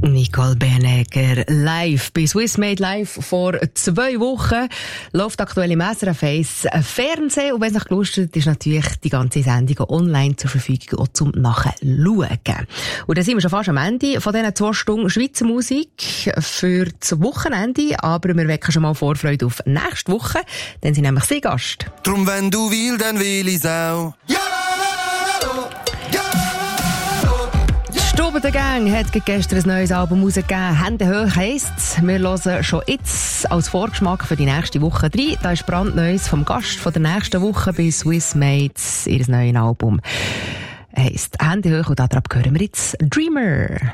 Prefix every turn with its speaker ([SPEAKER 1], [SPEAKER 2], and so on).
[SPEAKER 1] Nicole Bernegger live bei Swiss Made Live vor 2 Wochen. Läuft aktuell im SRF 1 Fernsehen. Und wenn es euch gelustet ist natürlich die ganze Sendung online zur Verfügung auch zum Nachschauen. Und dann sind wir schon fast am Ende von diesen 2 Stunden Schweizer Musik für das Wochenende. Aber wir wecken schon mal Vorfreude auf nächste Woche. Dann sind nämlich sie Gast.
[SPEAKER 2] Drum, wenn du willst, dann will ich's auch. Ja!
[SPEAKER 1] Stube der Gang hat gestern ein neues Album rausgegeben. Hände hoch heisst's. Wir hören schon jetzt als Vorgeschmack für die nächste Woche rein. Da ist brandneues vom Gast von der nächsten Woche bei Swiss Mates. Ihr neues Album heisst Hände hoch und darauf hören wir jetzt Dreamer.